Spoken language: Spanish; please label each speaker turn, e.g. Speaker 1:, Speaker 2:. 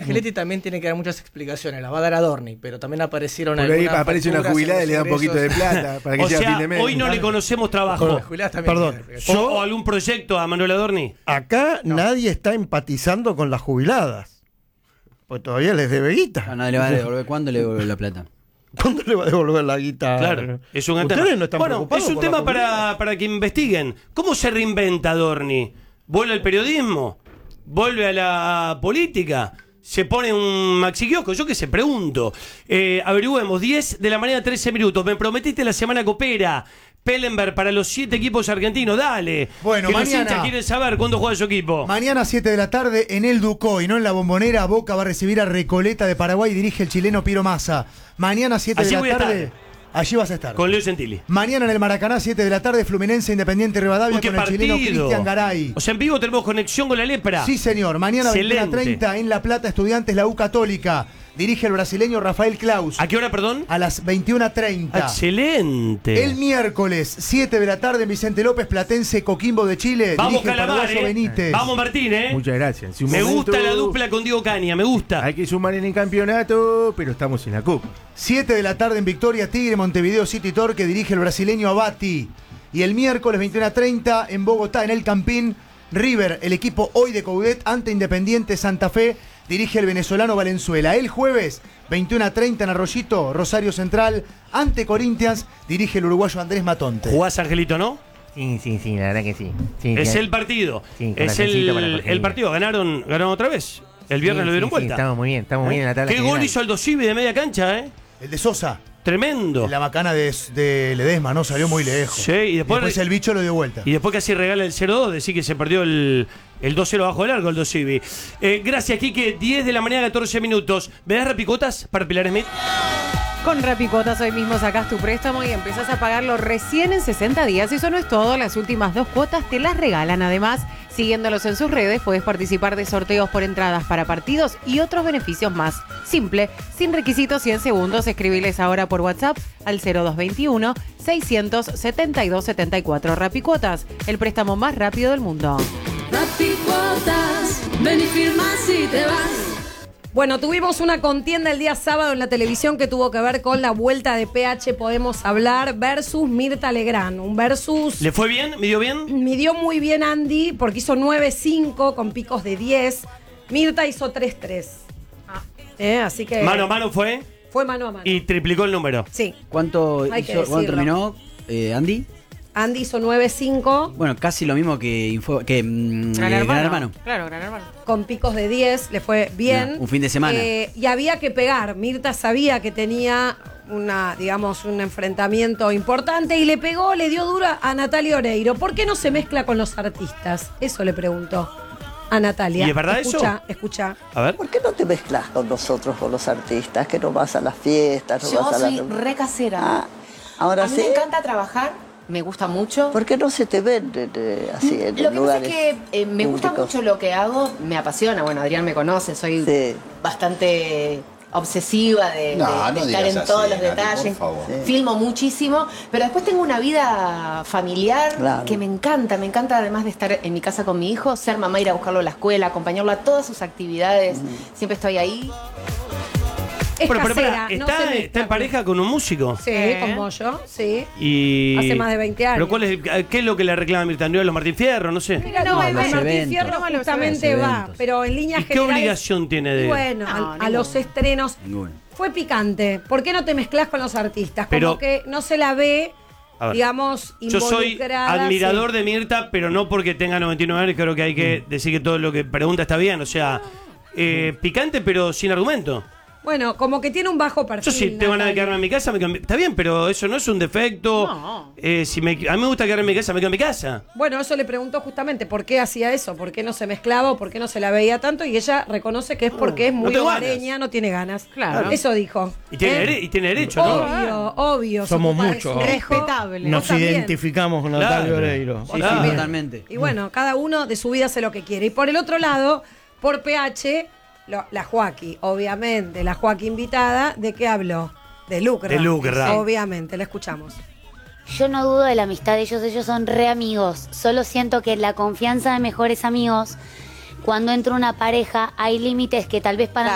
Speaker 1: Angeletti también tiene que dar muchas explicaciones, la va a dar a Dorni, pero también aparecieron
Speaker 2: por ahí
Speaker 1: algunas
Speaker 2: aparece una
Speaker 1: facturas
Speaker 2: jubilada y le da un
Speaker 1: sobre
Speaker 2: poquito de
Speaker 1: esos-
Speaker 2: plata para que
Speaker 3: O
Speaker 2: sea
Speaker 3: sea,
Speaker 2: fin de mes.
Speaker 3: hoy no le conocemos trabajo.
Speaker 1: Las jubiladas también
Speaker 4: Perdón.
Speaker 1: tienen explicaciones.
Speaker 3: O algún proyecto a Manuel Adorni.
Speaker 4: Acá nadie está empatizando con las jubiladas. Pues todavía les debe guita.
Speaker 5: No le va a devolver. ¿Cuándo le devuelve la plata?
Speaker 4: ¿Cuándo le va a devolver la guita?
Speaker 3: Claro, es un gran
Speaker 4: ¿Ustedes
Speaker 3: tema.
Speaker 4: no están
Speaker 3: Bueno,
Speaker 4: preocupados
Speaker 3: es un
Speaker 4: por la
Speaker 3: tema
Speaker 4: jubilada?
Speaker 3: para que investiguen. ¿Cómo se reinventa Adorni? ¿Vuelve al periodismo? ¿Vuelve a la política? ¿Se pone un maxi kiosco? Yo qué sé, pregunto. Averigüemos, 10 de la mañana, 13 minutos. Me prometiste la semana copera. Pellenberg para los 7 equipos argentinos, dale.
Speaker 6: Bueno,
Speaker 3: que
Speaker 6: mañana-
Speaker 3: los hinchas quieren saber cuándo juega su equipo.
Speaker 6: Mañana 7 de la tarde en el Ducó y no en la Bombonera, Boca va a recibir a Recoleta de Paraguay, dirige el chileno Piero Massa. Mañana 7
Speaker 3: Allí
Speaker 6: de
Speaker 3: voy
Speaker 6: la
Speaker 3: a
Speaker 6: tarde,
Speaker 3: estar.
Speaker 6: allí vas a estar.
Speaker 3: Con Leo Gentili.
Speaker 6: Mañana en el Maracaná, 7 de la tarde, Fluminense Independiente Rivadavia
Speaker 3: Uy, qué
Speaker 6: con el chileno
Speaker 3: partido.
Speaker 6: Cristian Garay.
Speaker 3: O sea, en vivo tenemos conexión con la lepra.
Speaker 6: Sí, señor. Mañana
Speaker 3: Excelente.
Speaker 6: 21:30 en La Plata, Estudiantes, la U Católica. Dirige el brasileño Rafael Claus.
Speaker 3: ¿A qué hora, perdón?
Speaker 6: A las 21:30.
Speaker 3: Excelente.
Speaker 6: El miércoles, 7 de la tarde en Vicente López, Platense, Coquimbo de Chile.
Speaker 3: Vamos,
Speaker 6: dirige el
Speaker 3: Calamar,
Speaker 6: paraguayo Benítez.
Speaker 3: Vamos, Martín,
Speaker 2: Muchas gracias. Si un
Speaker 3: Me
Speaker 2: momento-
Speaker 3: gusta la dupla con Diego Caña, me gusta.
Speaker 2: Hay que sumar en el campeonato, pero estamos en la Copa.
Speaker 6: 7 de la tarde en Victoria, Tigre, Montevideo City Torque, dirige el brasileño Abati. Y el miércoles 21:30 en Bogotá, en el Campín, River, el equipo hoy de Coudet, ante Independiente Santa Fe, dirige el venezolano Valenzuela. El jueves 21:30 en Arroyito, Rosario Central, ante Corinthians, dirige el uruguayo Andrés Matonte.
Speaker 3: Jugás, Angelito, ¿no?
Speaker 7: Sí, la verdad que sí. Sí,
Speaker 3: Es
Speaker 7: sí.
Speaker 3: el partido.
Speaker 7: Sí,
Speaker 3: Es
Speaker 7: corazoncito para Jorge
Speaker 3: el
Speaker 7: Díaz.
Speaker 3: partido. Ganaron otra vez. El viernes
Speaker 7: Sí,
Speaker 3: lo dieron
Speaker 7: sí,
Speaker 3: vuelta.
Speaker 7: estamos muy bien en la tabla
Speaker 3: ¿Qué gol
Speaker 7: general.
Speaker 3: hizo Aldo Civi de media cancha,
Speaker 6: El de Sosa,
Speaker 3: Tremendo.
Speaker 6: la macana de Ledesma, ¿no? Salió muy lejos.
Speaker 3: Sí, y después
Speaker 6: el bicho lo dio vuelta.
Speaker 3: Y después casi regala el 0-2, decir que se perdió el 2-0 bajo el arco, el 2 Civi. Gracias, Quique. 10 de la mañana, 14 minutos. ¿Me das rapicotas para Pilar Smith?
Speaker 8: Con Rapicotas hoy mismo sacás tu préstamo y empezás a pagarlo recién en 60 días. Eso no es todo, las últimas 2 cuotas te las regalan. Además, siguiéndolos en sus redes, puedes participar de sorteos por entradas para partidos y otros beneficios más. Simple, sin requisitos y en segundos. Escribiles ahora por WhatsApp al 0221-672-74. Rapicuotas, el préstamo más rápido del mundo.
Speaker 9: Rapicuotas, ven y firma si te vas.
Speaker 10: Bueno, tuvimos una contienda el día sábado en la televisión que tuvo que ver con la vuelta de PH Podemos Hablar versus Mirta Legrand. Un versus...
Speaker 3: ¿Le fue bien? ¿Midió bien?
Speaker 10: Midió muy bien Andy porque hizo 9-5 con picos de 10. Mirta hizo 3-3. Así que...
Speaker 3: Mano a mano fue
Speaker 10: Fue mano a mano.
Speaker 3: y triplicó el número.
Speaker 10: Sí.
Speaker 5: ¿Cuánto
Speaker 10: Hay que
Speaker 5: hizo, ¿cuánto
Speaker 10: decirlo.
Speaker 5: terminó Andy?
Speaker 10: Andy hizo 9-5
Speaker 5: Bueno, casi lo mismo que
Speaker 8: Gran Hermano. Claro, Gran Hermano.
Speaker 10: con picos de 10. Le fue bien.
Speaker 5: Un fin de semana.
Speaker 10: Y había que pegar. Mirta sabía que tenía un enfrentamiento importante y le pegó, le dio dura a Natalia Oreiro. ¿Por qué no se mezcla con los artistas? Eso le preguntó a Natalia.
Speaker 3: ¿Y es verdad
Speaker 10: escucha,
Speaker 3: eso?
Speaker 10: Escucha.
Speaker 3: A ver.
Speaker 11: ¿Por qué no te mezclas con nosotros, con los artistas? Que no vas a las fiestas, no
Speaker 12: Yo
Speaker 11: vas a
Speaker 12: soy
Speaker 11: las...
Speaker 12: re casera.
Speaker 11: Ahora
Speaker 12: A mí
Speaker 11: sí.
Speaker 12: me encanta trabajar, me gusta mucho.
Speaker 11: ¿Por qué no se te venden así en
Speaker 12: Lo que pasa
Speaker 11: lugares
Speaker 12: es que me gusta
Speaker 11: públicos?
Speaker 12: mucho lo que hago, me apasiona. Bueno, Adrián me conoce, soy
Speaker 11: Sí.
Speaker 12: bastante obsesiva de estar
Speaker 13: digas
Speaker 12: en
Speaker 13: así,
Speaker 12: todos los
Speaker 13: Nati,
Speaker 12: detalles.
Speaker 13: por favor.
Speaker 11: Sí.
Speaker 12: Filmo muchísimo, pero después tengo una vida familiar
Speaker 11: Claro.
Speaker 12: que me encanta. Me encanta, además de estar en mi casa con mi hijo, ser mamá, ir a buscarlo a la escuela, acompañarlo a todas sus actividades. Siempre estoy ahí.
Speaker 10: Es
Speaker 3: Pero,
Speaker 10: casera, no se
Speaker 3: ¿está
Speaker 10: mezcla
Speaker 3: en pareja con un músico?
Speaker 10: Sí, con Moyo, sí.
Speaker 3: Y...
Speaker 10: Hace más de 20 años.
Speaker 3: ¿Pero qué es lo que le reclama Mirta Andrés, Martín Fierro? No sé.
Speaker 10: Mira, no,
Speaker 5: No,
Speaker 10: el
Speaker 5: los
Speaker 10: Martín
Speaker 5: eventos.
Speaker 10: Fierro
Speaker 8: No, los
Speaker 10: justamente
Speaker 5: eventos.
Speaker 10: va, pero en líneas
Speaker 3: ¿Y qué
Speaker 10: generales...
Speaker 3: obligación tiene de...?
Speaker 10: Bueno,
Speaker 8: No,
Speaker 10: a los estrenos...
Speaker 5: Ninguna.
Speaker 10: Fue picante. ¿Por qué no te mezclas con los artistas? Como
Speaker 3: Pero-
Speaker 10: que no se la ve,
Speaker 3: A ver.
Speaker 10: digamos,
Speaker 3: Yo soy
Speaker 10: involucrada.
Speaker 3: admirador de Mirta, pero no porque tenga 99 años. Creo que hay que decir que todo lo que pregunta está bien. O sea, picante, pero sin argumento.
Speaker 10: Bueno, como que tiene un bajo perfil.
Speaker 3: Yo sí tengo ganas de
Speaker 10: Natalia.
Speaker 3: quedarme en mi casa, me quedo está bien, pero eso no es un defecto.
Speaker 8: No.
Speaker 3: A mí me gusta quedarme en mi casa, me quedo en mi casa.
Speaker 10: Bueno, eso le preguntó justamente por qué hacía eso, por qué no se mezclaba o por qué no se la veía tanto, y ella reconoce que es porque es muy
Speaker 3: tengo
Speaker 10: hogareña, no tiene ganas.
Speaker 8: Claro.
Speaker 10: Eso dijo.
Speaker 3: Y tiene derecho, ¿no?
Speaker 10: Obvio.
Speaker 4: Somos
Speaker 10: se ocupa de
Speaker 4: muchos.
Speaker 10: su hijo.
Speaker 8: Respetable.
Speaker 4: Nos
Speaker 10: Vos también.
Speaker 4: identificamos con Natalia
Speaker 3: Claro.
Speaker 4: Oreiro.
Speaker 5: Sí,
Speaker 3: Claro.
Speaker 5: sí, totalmente.
Speaker 10: Y bueno, cada uno de su vida hace lo que quiere. Y por el otro lado, por PH, la Joaquí, obviamente, la Joaquí invitada, ¿de qué habló? De Lucra.
Speaker 3: De Lucra.
Speaker 10: Obviamente, la escuchamos.
Speaker 14: Yo no dudo de la amistad de ellos, ellos son re amigos. Solo siento que en la confianza de mejores amigos, cuando entra una pareja, hay límites que tal vez para